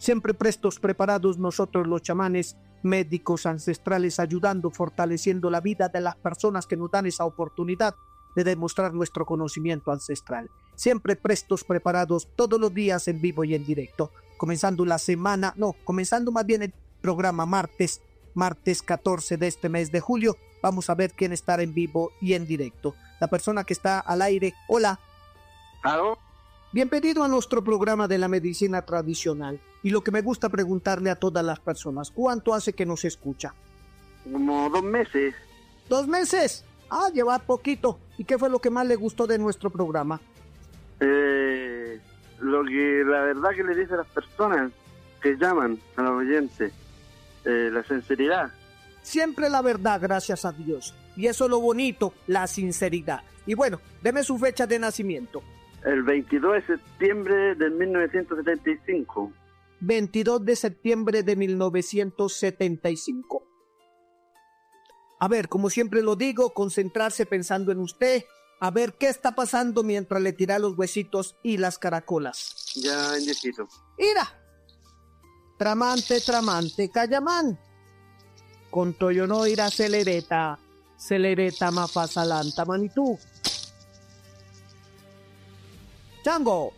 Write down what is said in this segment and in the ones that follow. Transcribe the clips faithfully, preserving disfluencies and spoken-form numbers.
Siempre prestos, preparados nosotros los chamanes, médicos ancestrales, ayudando, fortaleciendo la vida de las personas que nos dan esa oportunidad de demostrar nuestro conocimiento ancestral. Siempre prestos, preparados, todos los días en vivo y en directo. Comenzando la semana, no, comenzando más bien el programa martes, martes catorce de este mes de julio. Vamos a ver quién estará en vivo y en directo. La persona que está al aire, hola. ¿Aló? Bienvenido a nuestro programa de la medicina tradicional. Y lo que me gusta preguntarle a todas las personas, ¿cuánto hace que nos escucha? Como dos meses. ¿Dos meses? Ah, lleva poquito. ¿Y qué fue lo que más le gustó de nuestro programa? Eh, lo que la verdad que le dice a las personas que llaman a los oyentes, eh, la sinceridad. Siempre la verdad, gracias a Dios. Y eso es lo bonito, la sinceridad. Y bueno, deme su fecha de nacimiento. El veintidós de septiembre de mil novecientos setenta y cinco. veintidós de septiembre de mil novecientos setenta y cinco. A ver, como siempre lo digo, concentrarse pensando en usted, a ver qué está pasando mientras le tira los huesitos y las caracolas. Ya, indecito. ¡Ira! Tramante, tramante, cayamán. Con toyo no irá celereta, celereta mafasalanta manitú. Chango.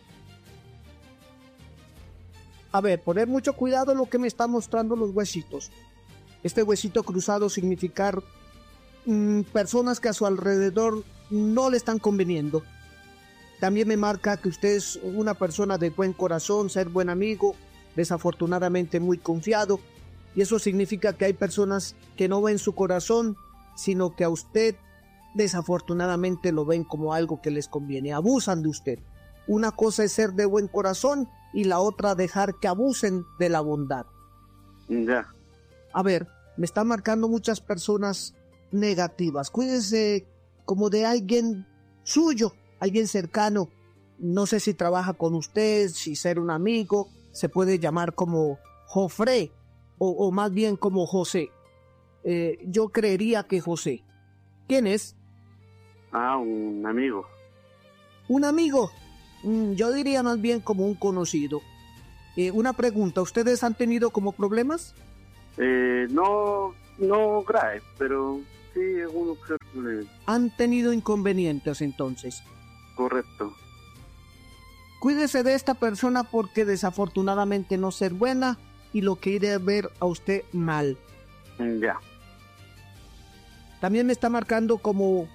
A ver, poner mucho cuidado en lo que me están mostrando los huesitos. Este huesito cruzado significar mmm, personas que a su alrededor no le están conveniendo. También me marca que usted es una persona de buen corazón, ser buen amigo, desafortunadamente muy confiado. Y eso significa que hay personas que no ven su corazón, sino que a usted desafortunadamente lo ven como algo que les conviene. Abusan de usted. Una cosa es ser de buen corazón y la otra dejar que abusen de la bondad. Ya. A ver, me están marcando muchas personas negativas. Cuídese como de alguien suyo, alguien cercano. No sé si trabaja con usted, si ser un amigo, se puede llamar como Jofre o, o más bien como José. Eh, yo creería que José. ¿Quién es? Ah, un amigo. ¿Un amigo? Mm, yo diría más bien como un conocido. Eh, una pregunta, ¿ustedes han tenido como problemas? Eh, no, no grave, pero sí algunos problemas. ¿Han tenido inconvenientes entonces? Correcto. Cuídese de esta persona porque desafortunadamente no ser buena y lo quiere ver a usted mal. Ya. También me está marcando como...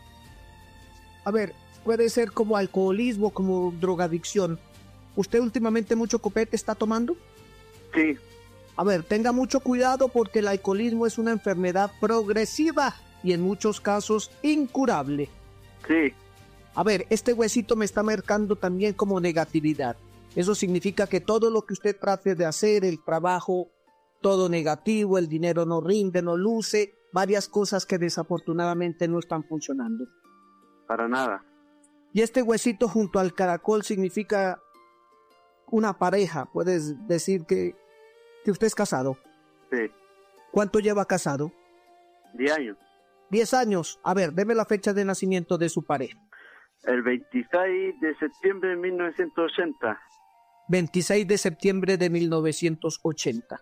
A ver, puede ser como alcoholismo, como drogadicción. ¿Usted últimamente mucho copete está tomando? Sí. A ver, tenga mucho cuidado porque el alcoholismo es una enfermedad progresiva y en muchos casos incurable. Sí. A ver, este huesito me está marcando también como negatividad. Eso significa que todo lo que usted trate de hacer, el trabajo, todo negativo, el dinero no rinde, no luce, varias cosas que desafortunadamente no están funcionando. Para nada. Y este huesito junto al caracol significa una pareja. Puedes decir que, que usted es casado. Sí. ¿Cuánto lleva casado? Diez años. Diez años. A ver, deme la fecha de nacimiento de su pareja. El veintiséis de septiembre de mil novecientos ochenta. veintiséis de septiembre de mil novecientos ochenta.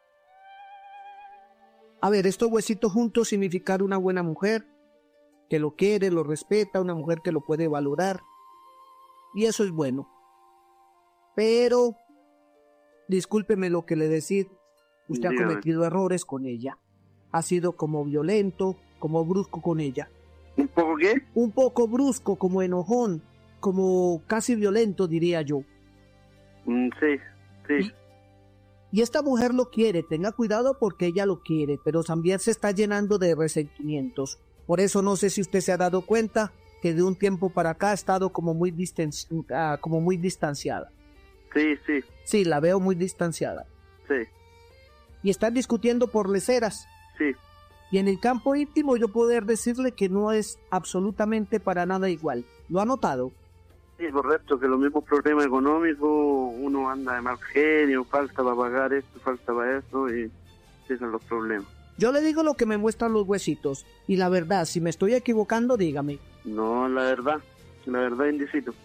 A ver, estos huesitos juntos significan una buena mujer que lo quiere, lo respeta, una mujer que lo puede valorar. Y eso es bueno. Pero, discúlpeme lo que le decir, usted Dígame. ha cometido errores con ella. Ha sido como violento, como brusco con ella. ¿Un poco qué? Un poco brusco, como enojón, como casi violento, diría yo. Mm, sí, sí. Y esta mujer lo quiere, tenga cuidado porque ella lo quiere, pero también se está llenando de resentimientos. Por eso no sé si usted se ha dado cuenta que de un tiempo para acá ha estado como muy, distanci- uh, como muy distanciada. Sí, sí, Sí, la veo muy distanciada. sí, Y están discutiendo por leceras. sí. Y en el campo íntimo yo poder decirle que no es absolutamente para nada igual. ¿Lo ha notado? Sí, correcto, que los mismos problemas económicos, uno anda de mal genio, falta para pagar esto, falta para eso, y esos son los problemas. Yo le digo lo que me muestran los huesitos. Y la verdad, si me estoy equivocando, dígame. No, la verdad, la verdad, indicito.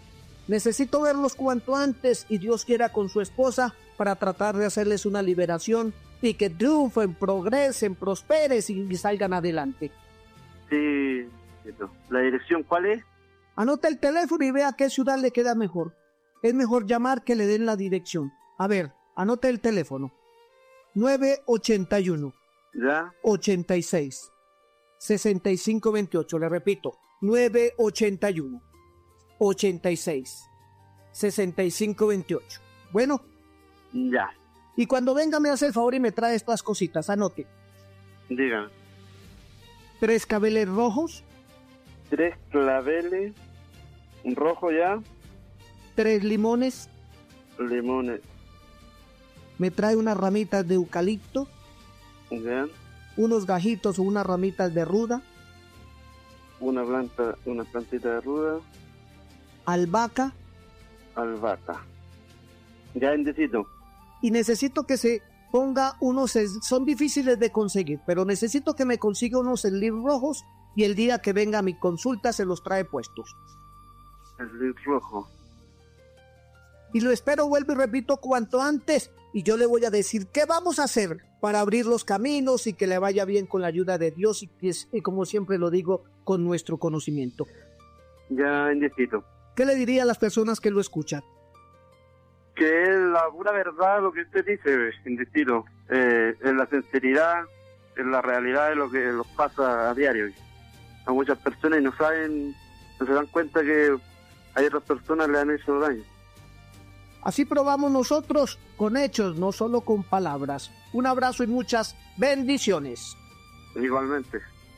Necesito verlos cuanto antes y Dios quiera con su esposa para tratar de hacerles una liberación y que triunfen, progresen, prosperen y salgan adelante. Sí, ¿la dirección cuál es? Anota el teléfono y vea qué ciudad le queda mejor. Es mejor llamar que le den la dirección. A ver, anote el teléfono. nueve ochenta y uno. ¿Ya? ochenta y seis. sesenta y cinco veintiocho. Le repito. nueve ochenta y uno. ochenta y seis. sesenta y cinco veintiocho. Bueno. Ya. Y cuando venga me hace el favor y me trae estas cositas. Anote. Dígame. Tres claveles rojos. Tres claveles. Un rojo ya. Tres limones. Limones. Me trae unas ramitas de eucalipto. Ya. Unos gajitos o unas ramitas de ruda. Una planta, una plantita de ruda. Albahaca. Albahaca. Ya necesito. Y necesito que se ponga unos, son difíciles de conseguir, pero necesito que me consiga unos slips rojos y el día que venga a mi consulta se los trae puestos. Slip rojo. Y lo espero, vuelvo y repito, cuanto antes, y yo le voy a decir qué vamos a hacer para abrir los caminos y que le vaya bien con la ayuda de Dios y, y como siempre lo digo, con nuestro conocimiento. Ya necesito. ¿Qué le diría a las personas que lo escuchan? Que es la pura verdad lo que usted dice, indecido. Eh, es la sinceridad, es la realidad de lo que nos pasa a diario. A muchas personas no saben, no se dan cuenta que a otras personas le han hecho daño. Así probamos nosotros con hechos, no solo con palabras. Un abrazo y muchas bendiciones. Igualmente.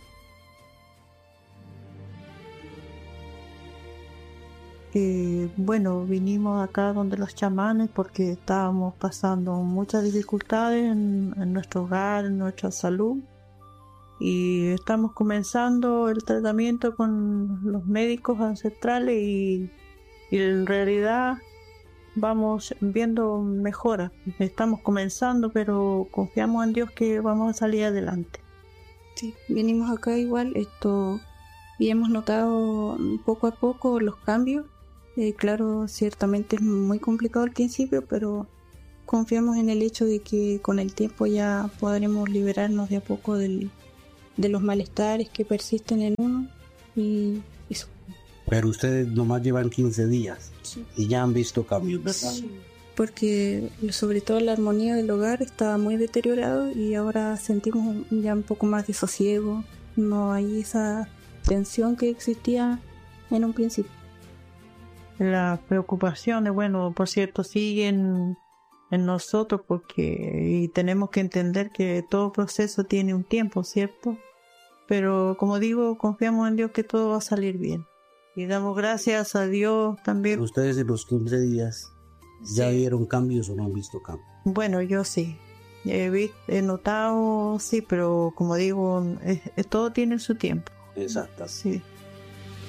Eh, bueno, vinimos acá donde los chamanes porque estábamos pasando muchas dificultades en, en nuestro hogar, en nuestra salud, y estamos comenzando el tratamiento con los médicos ancestrales y, y en realidad vamos viendo mejoras. Estamos comenzando, pero confiamos en Dios que vamos a salir adelante. Sí, venimos acá igual esto y hemos notado poco a poco los cambios. Eh, claro, ciertamente es muy complicado al principio, pero confiamos en el hecho de que con el tiempo ya podremos liberarnos de a poco del, de los malestares que persisten en uno y eso. Pero ustedes nomás llevan quince días, Sí. Y ya han visto cambios, ¿verdad? Sí, porque sobre todo la armonía del hogar estaba muy deteriorado y ahora sentimos ya un poco más de sosiego, no hay esa tensión que existía en un principio. Las preocupaciones, bueno, por cierto, siguen en nosotros porque y tenemos que entender que todo proceso tiene un tiempo, ¿cierto? Pero como digo, confiamos en Dios que todo va a salir bien. Y damos gracias a Dios también. Ustedes en los quince días, ¿ya Sí. vieron cambios o no han visto cambios? Bueno, yo sí. He, visto, he notado, sí, pero como digo, es, es, todo tiene su tiempo. Exacto. Sí.